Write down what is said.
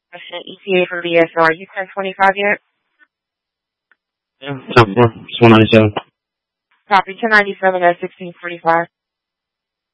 ETA for VSR. You turned 25 yet? Yeah, it's 197. Copy 1097 at 1645.